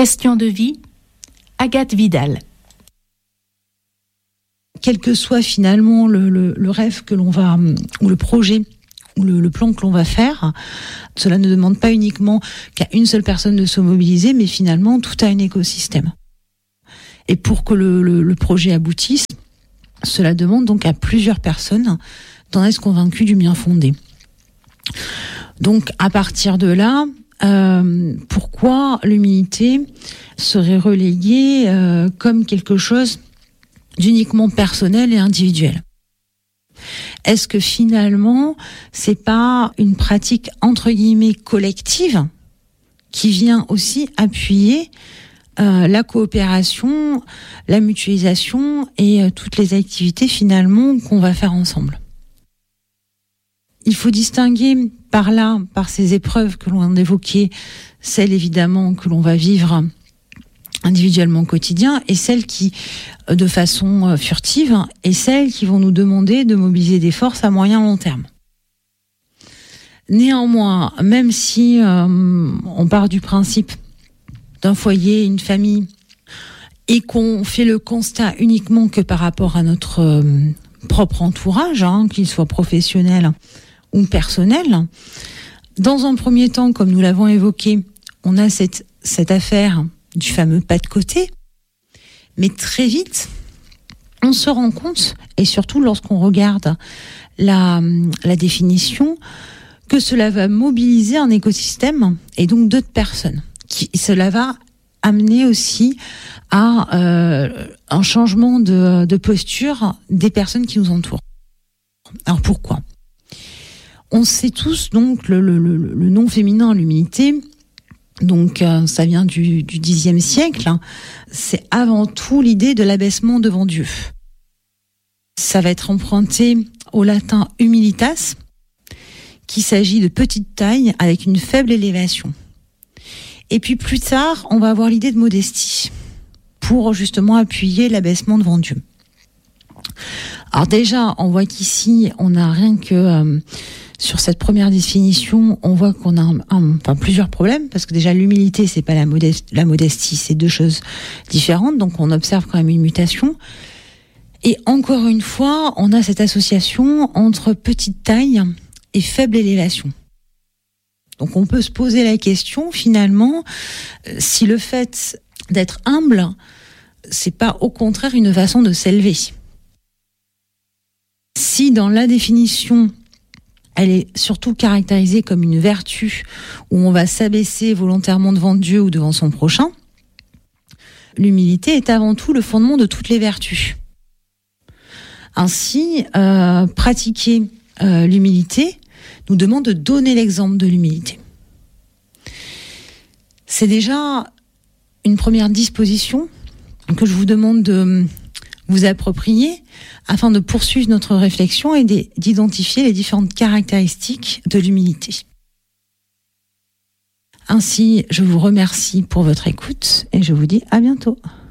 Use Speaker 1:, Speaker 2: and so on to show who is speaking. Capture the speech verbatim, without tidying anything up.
Speaker 1: Question de vie, Agathe Vidal.
Speaker 2: Quel que soit finalement le, le, le rêve que l'on va, ou le projet, ou le, le plan que l'on va faire, cela ne demande pas uniquement qu'à une seule personne de se mobiliser, mais finalement tout a un écosystème. Et pour que le, le, le projet aboutisse, cela demande donc à plusieurs personnes d'en être convaincues du bien fondé. Donc à partir de là, euh, pourquoi l'humilité serait reléguée euh, comme quelque chose d'uniquement personnel et individuel ? Est-ce que finalement, c'est pas une pratique entre guillemets collective qui vient aussi appuyer euh, la coopération, la mutualisation et euh, toutes les activités finalement qu'on va faire ensemble ? Il faut distinguer par là, par ces épreuves que l'on vient d'évoquer, celles évidemment que l'on va vivre individuellement au quotidien et celles qui, de façon furtive, et celles qui vont nous demander de mobiliser des forces à moyen long terme. Néanmoins, même si euh, on part du principe d'un foyer, une famille, et qu'on fait le constat uniquement que par rapport à notre euh, propre entourage, hein, qu'il soit professionnel ou personnel, dans un premier temps, comme nous l'avons évoqué, on a cette, cette affaire du fameux pas de côté, mais très vite, on se rend compte, et surtout lorsqu'on regarde la, la définition, que cela va mobiliser un écosystème et donc d'autres personnes. Qui, cela va amener aussi à euh, un changement de, de posture des personnes qui nous entourent. Alors pourquoi ? On sait tous donc le, le, le, le nom féminin, l'humilité. Donc euh, ça vient du, du dixième siècle. Hein. C'est avant tout l'idée de l'abaissement devant Dieu. Ça va être emprunté au latin humilitas, qu'il s'agit de petite taille avec une faible élévation. Et puis plus tard, on va avoir l'idée de modestie pour justement appuyer l'abaissement devant Dieu. Alors déjà, on voit qu'ici, on n'a rien que euh, sur cette première définition, on voit qu'on a un, un, enfin, plusieurs problèmes, parce que déjà l'humilité, c'est pas la, modestie, la modestie, c'est deux choses différentes, donc on observe quand même une mutation. Et encore une fois, on a cette association entre petite taille et faible élévation. Donc on peut se poser la question, finalement, si le fait d'être humble, c'est pas au contraire une façon de s'élever. Si dans la définition, elle est surtout caractérisée comme une vertu où on va s'abaisser volontairement devant Dieu ou devant son prochain, l'humilité est avant tout le fondement de toutes les vertus. Ainsi, euh, pratiquer euh, l'humilité nous demande de donner l'exemple de l'humilité. C'est déjà une première disposition que je vous demande de vous approprier afin de poursuivre notre réflexion et d'identifier les différentes caractéristiques de l'humilité. Ainsi, je vous remercie pour votre écoute et je vous dis à bientôt.